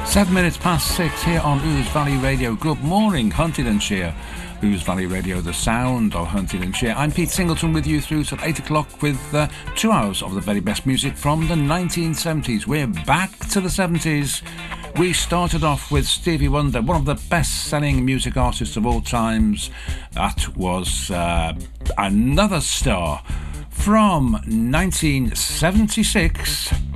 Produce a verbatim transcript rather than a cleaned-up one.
Seven minutes past six here on Ouse Valley Radio. Good morning, Huntingdonshire. Ouse Valley Radio, the sound of Huntingdonshire. I'm Pete Singleton with you through till eight o'clock with uh, two hours of the very best music from the nineteen seventies. We're back to the seventies. We started off with Stevie Wonder, one of the best-selling music artists of all times. That was uh, Another Star from nineteen seventy-six.